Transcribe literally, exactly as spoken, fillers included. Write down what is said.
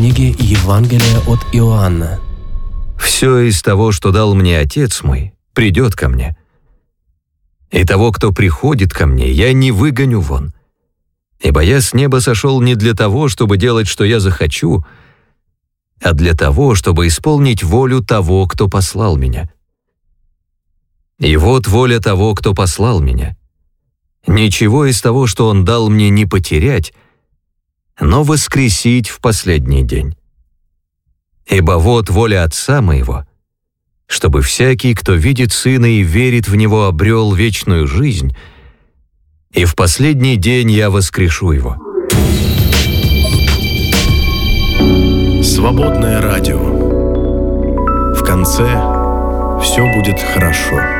Книги Евангелия от Иоанна. «Все из того, что дал мне Отец мой, придет ко мне. И того, кто приходит ко мне, я не выгоню вон. Ибо я с неба сошел не для того, чтобы делать, что я захочу, а для того, чтобы исполнить волю того, кто послал меня. И вот воля того, кто послал меня. Ничего из того, что он дал мне, не потерять, но воскресить в последний день. Ибо вот воля Отца моего, чтобы всякий, кто видит Сына и верит в Него, обрел вечную жизнь, и в последний день я воскрешу его». Свободное радио. В конце все будет хорошо.